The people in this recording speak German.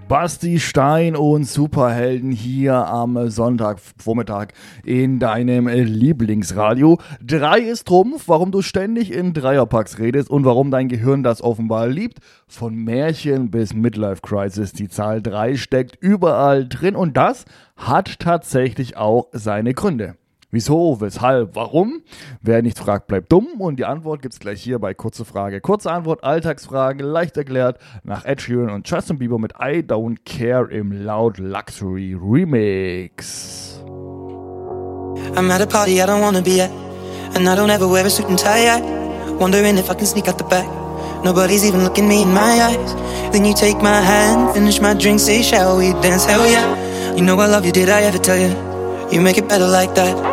Basti Stein und Superhelden hier am Sonntagvormittag in deinem Lieblingsradio. 3 ist Trumpf, warum du ständig in Dreierpacks redest und warum dein Gehirn das offenbar liebt. Von Märchen bis Midlife Crisis, die Zahl 3 steckt überall drin und das hat tatsächlich auch seine Gründe. Wieso, weshalb, warum? Wer nicht fragt, bleibt dumm. Und die Antwort gibt's gleich hier bei Kurze Frage. Kurze Antwort, Alltagsfragen, leicht erklärt nach Ed Sheeran und Justin Bieber mit I Don't Care im Loud Luxury Remix. I'm at a party I don't wanna be at, and I don't ever wear a suit and tie. Wondering if I can sneak out the back. Nobody's even looking me in my eyes. Then you take my hand, finish my drink, say shall we dance? Hell yeah. You know I love you, did I ever tell you? You make it better like that.